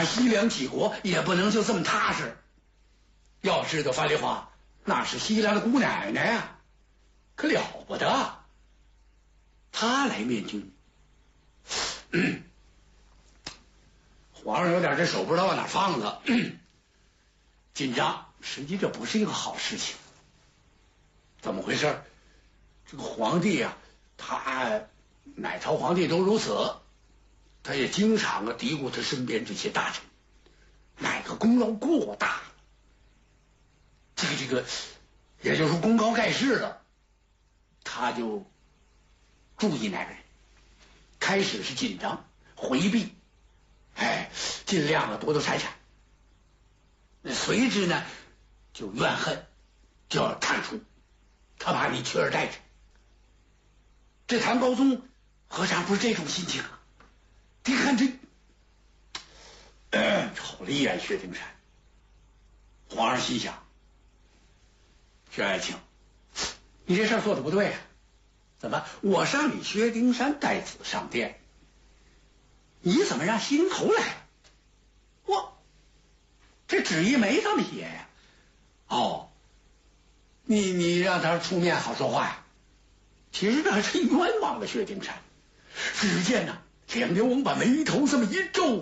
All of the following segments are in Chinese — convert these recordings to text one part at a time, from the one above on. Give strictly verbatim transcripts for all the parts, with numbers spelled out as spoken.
咱西凉几国也不能就这么踏实。要知道樊梨花那是西凉的姑奶奶呀，可了不得。她来面君，嗯，皇上有点这手不知道往哪放了，紧张。实际这不是一个好事情。怎么回事？这个皇帝啊，他哪朝皇帝都如此，他也经常啊嘀咕他身边这些大臣，哪个功劳过大了，这个这个，也就是说功高盖世了，他就注意那个人。开始是紧张回避，哎，尽量啊躲躲闪闪。随之呢，就怨恨就要看出，他怕你取而代之。这唐高宗何尝不是这种心情啊？你看这，呃、瞅了一眼薛丁山，皇上心想：薛爱卿，你这事儿做的不对啊！怎么我让你薛丁山带子上殿，你怎么让西陵侯来了？我这旨意没这么写呀。哦，你你让他出面好说话呀？其实这是冤枉了薛丁山。只见呢，梁刘王把眉头这么一皱，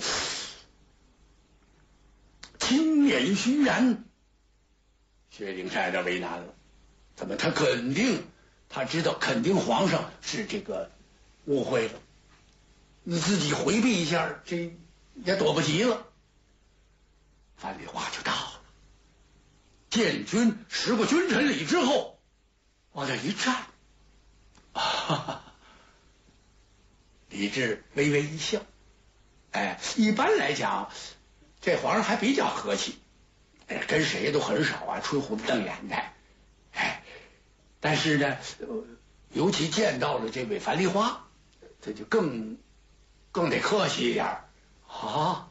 青脸虚然。薛丁山有点为难了，怎么他肯定他知道肯定皇上是这个误会了，你自己回避一下，这也躲不及了。樊梨花就到了，见君识过君臣礼之后，往那一站，啊，李治微微一笑。哎，一般来讲，这皇上还比较和气，哎，跟谁都很少啊吹胡子瞪眼的。哎，但是呢，尤其见到了这位樊梨花，这就更更得客气一点啊。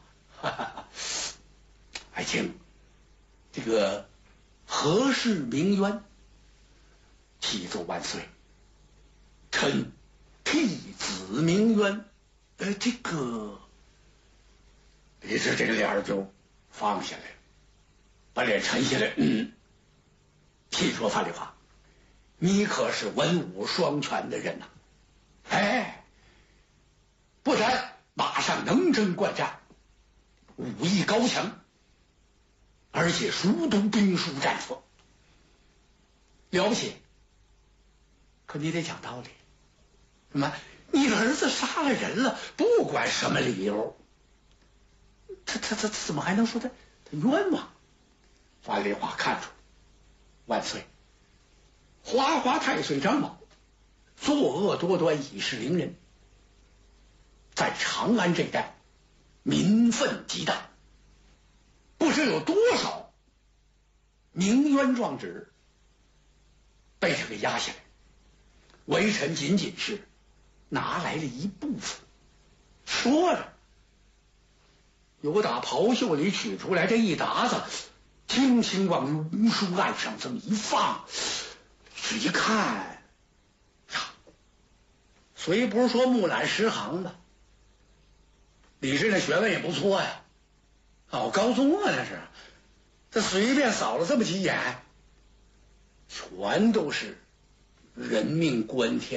爱卿，这个何事鸣冤？启奏万岁，臣替子鸣冤。呃，这个李治这个脸儿就放下来了，把脸沉下来。嗯，听说樊梨花，你可是文武双全的人呐、啊！哎，不但马上能征惯战，武艺高强，而且熟读兵书战策，了不起。可你得讲道理，什么？你儿子杀了人了，不管什么理由，他他他怎么还能说他他冤枉？樊梨花看出，万岁，花花太岁张某作恶多端，以势凌人，在长安这一带民愤极大，不知有多少鸣冤状纸被他给压下来，微臣仅仅是拿来了一部分。说着，由打袍袖里取出来这一沓子，轻轻往龙书案上这么一放，只一看呀，虽不是说木兰诗行吧，李治那学问也不错呀，老高宗啊，那是，他随便扫了这么几眼，全都是人命关天。